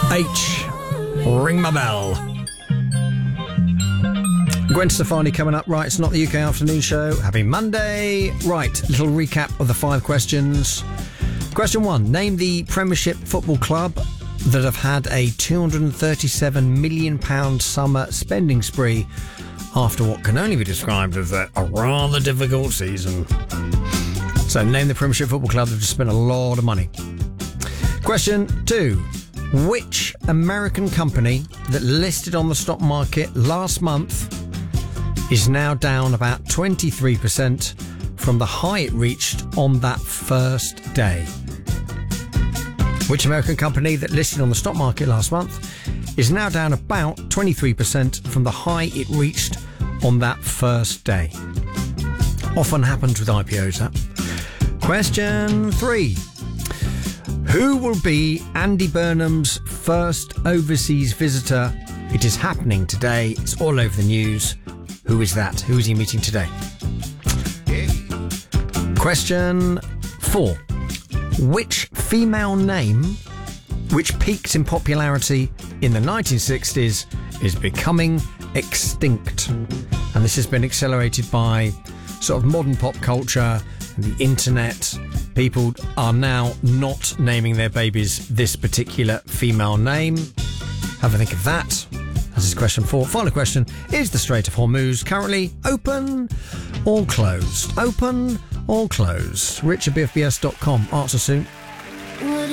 H. Ring my bell. Gwen Stefani coming up. Right, it's not the UK Afternoon Show. Happy Monday. Right, little recap of the 5 questions. Question 1. Name the Premiership Football Club that have had a £237 million summer spending spree after what can only be described as a rather difficult season. So, name the Premiership Football Club that have just spent a lot of money. Question 2. Which American company that listed on the stock market last month is now down about 23% from the high it reached on that first day? Which American company that listed on the stock market last month is now down about 23% from the high it reached on that first day? Often happens with IPOs, that. Question 3. Who will be Andy Burnham's first overseas visitor? It is happening today. It's all over the news. Who is that? Who is he meeting today? Question 4. Which female name, which peaked in popularity in the 1960s, is becoming extinct? And this has been accelerated by sort of modern pop culture and the internet. People are now not naming their babies this particular female name. Have a think of that. This is question 4. Final question. Is the Strait of Hormuz currently open or closed? Open or closed? Rich at BFBS.com. Answer soon.